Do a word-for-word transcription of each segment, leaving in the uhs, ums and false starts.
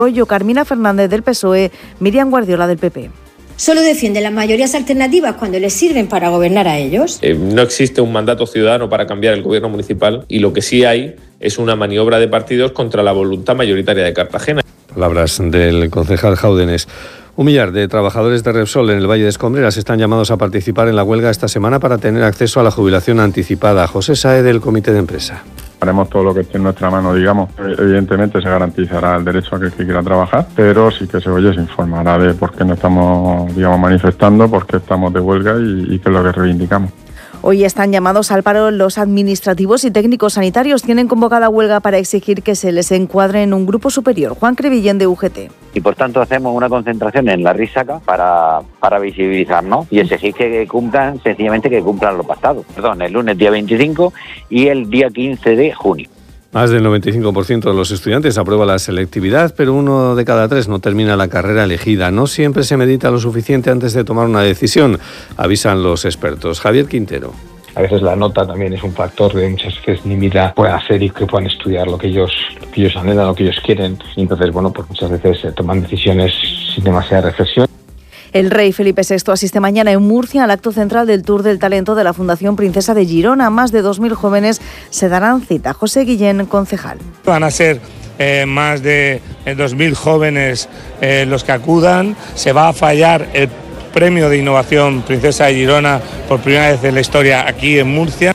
Hoyo, Carmina Fernández del P S O E, Miriam Guardiola del P P. Solo defienden las mayorías alternativas cuando les sirven para gobernar a ellos. Eh, no existe un mandato ciudadano para cambiar el gobierno municipal y lo que sí hay es una maniobra de partidos contra la voluntad mayoritaria de Cartagena. Palabras del concejal Jáudenes. Un millar de trabajadores de Repsol en el Valle de Escombreras están llamados a participar en la huelga esta semana para tener acceso a la jubilación anticipada. José Sae, del Comité de Empresa. Haremos todo lo que esté en nuestra mano, digamos. Evidentemente se garantizará el derecho a que, que quiera trabajar, pero sí que se oye, se informará de por qué no estamos, digamos, manifestando, por qué estamos de huelga y, y qué es lo que reivindicamos. Hoy están llamados al paro los administrativos y técnicos sanitarios. Tienen convocada huelga para exigir que se les encuadre en un grupo superior. Juan Crevillén, de U G T. Y por tanto hacemos una concentración en la Risaca para, para visibilizarnos y exigir que cumplan, sencillamente que cumplan lo pactado. Perdón, el lunes día veinticinco y el día quince de junio. Más del noventa y cinco por ciento de los estudiantes aprueba la selectividad, pero uno de cada tres no termina la carrera elegida. No siempre se medita lo suficiente antes de tomar una decisión, avisan los expertos. Javier Quintero. A veces la nota también es un factor de muchas veces limita puedan hacer y que puedan estudiar lo que ellos, lo que ellos anhelan, lo que ellos quieren. Y entonces, bueno, pues muchas veces se toman decisiones sin demasiada reflexión. El rey Felipe sexto asiste mañana en Murcia al acto central del Tour del Talento de la Fundación Princesa de Girona. Más de dos mil jóvenes se darán cita. José Guillén, concejal. Van a ser eh, más de eh, dos mil jóvenes eh, los que acudan. Se va a fallar el premio de innovación Princesa de Girona por primera vez en la historia aquí en Murcia.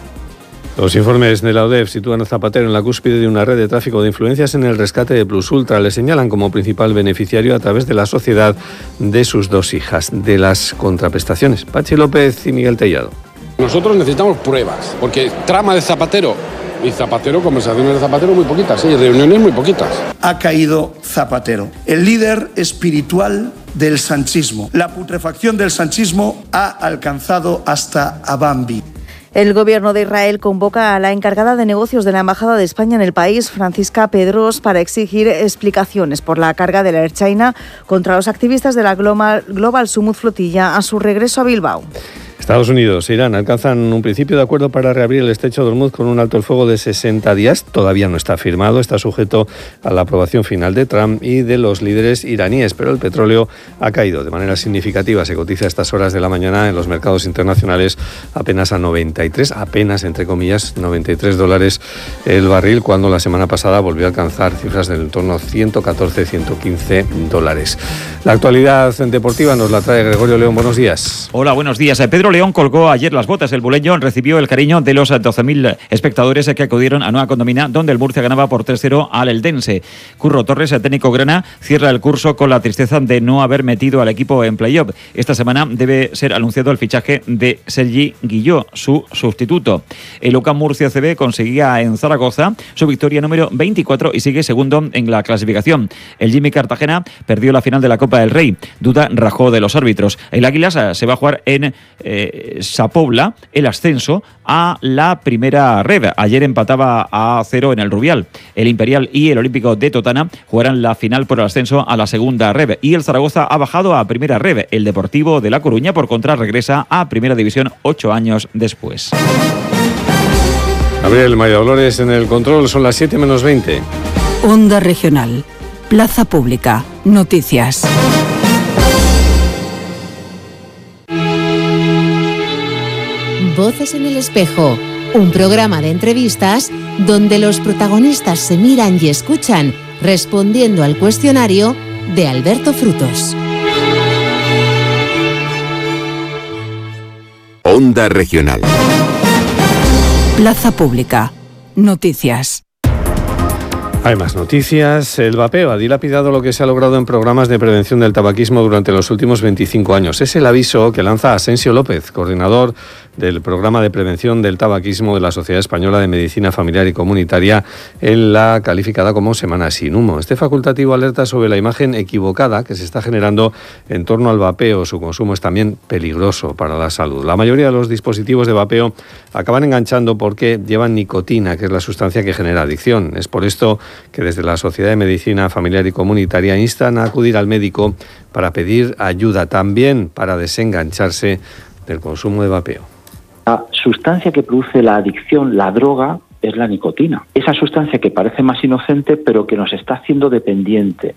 Los informes de la O D E F sitúan a Zapatero en la cúspide de una red de tráfico de influencias en el rescate de Plus Ultra. Le señalan como principal beneficiario a través de la sociedad de sus dos hijas. De las contraprestaciones, Pachi López y Miguel Tellado. Nosotros necesitamos pruebas, porque trama de Zapatero y Zapatero, conversaciones de Zapatero muy poquitas, y reuniones muy poquitas. Ha caído Zapatero, el líder espiritual del sanchismo. La putrefacción del sanchismo ha alcanzado hasta a Bambi. El gobierno de Israel convoca a la encargada de negocios de la Embajada de España en el país, Francisca Pedros, para exigir explicaciones por la carga de la Air China contra los activistas de la Global, Global Sumud Flotilla a su regreso a Bilbao. Estados Unidos e Irán alcanzan un principio de acuerdo para reabrir el estrecho de Hormuz con un alto el fuego de sesenta días. Todavía no está firmado, está sujeto a la aprobación final de Trump y de los líderes iraníes, pero el petróleo ha caído de manera significativa. Se cotiza a estas horas de la mañana en los mercados internacionales apenas a noventa y tres, apenas entre comillas, noventa y tres dólares el barril, cuando la semana pasada volvió a alcanzar cifras del entorno a ciento catorce, ciento quince dólares. La actualidad deportiva nos la trae Gregorio León. Buenos días. Hola, buenos días. Pedro León colgó ayer las botas. El buleño recibió el cariño de los doce mil espectadores que acudieron a Nueva Condomina, donde el Murcia ganaba por tres cero al Eldense. Curro Torres, el técnico grana, cierra el curso con la tristeza de no haber metido al equipo en playoff. Esta semana debe ser anunciado el fichaje de Sergi Guilló, su sustituto. El U C A M Murcia C B conseguía en Zaragoza su victoria número veinticuatro y sigue segundo en la clasificación. El Jimmy Cartagena perdió la final de la Copa del Rey. Duda rajó de los árbitros. El Águilas se va a jugar en eh, Sapobla el ascenso a la primera red. Ayer empataba a cero en el Rubial. El Imperial y el Olímpico de Totana jugarán la final por el ascenso a la segunda red. Y el Zaragoza ha bajado a primera red. El Deportivo de La Coruña, por contra, regresa a primera división ocho años después. Gabriel María Dolores en el control. Son las siete menos veinte. Onda Regional. Plaza Pública. Noticias. Voces en el espejo, un programa de entrevistas donde los protagonistas se miran y escuchan respondiendo al cuestionario de Alberto Frutos. Onda Regional. Plaza Pública. Noticias. Hay más noticias. El vapeo ha dilapidado lo que se ha logrado en programas de prevención del tabaquismo durante los últimos veinticinco años. Es el aviso que lanza Asensio López, coordinador del programa de prevención del tabaquismo de la Sociedad Española de Medicina Familiar y Comunitaria, en la calificada como Semana Sin Humo. Este facultativo alerta sobre la imagen equivocada que se está generando en torno al vapeo. Su consumo es también peligroso para la salud. La mayoría de los dispositivos de vapeo acaban enganchando porque llevan nicotina, que es la sustancia que genera adicción. Es por esto que desde la Sociedad de Medicina Familiar y Comunitaria instan a acudir al médico para pedir ayuda, también para desengancharse del consumo de vapeo. La sustancia que produce la adicción, la droga, es la nicotina. Esa sustancia que parece más inocente, pero que nos está haciendo dependiente